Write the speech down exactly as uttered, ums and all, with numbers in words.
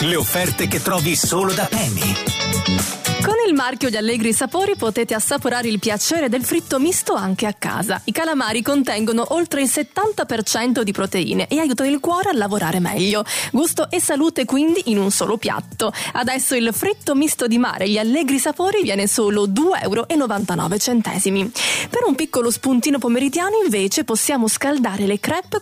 Le offerte che trovi solo da Penny. Con il marchio di Allegri Sapori potete assaporare il piacere del fritto misto anche a casa. I calamari contengono oltre il settanta per cento di proteine e aiutano il cuore a lavorare meglio. Gusto e salute quindi in un solo piatto. Adesso il fritto misto di mare gli Allegri Sapori viene solo due euro e novantanove centesimi. Per un piccolo spuntino pomeridiano invece possiamo scaldare le crepe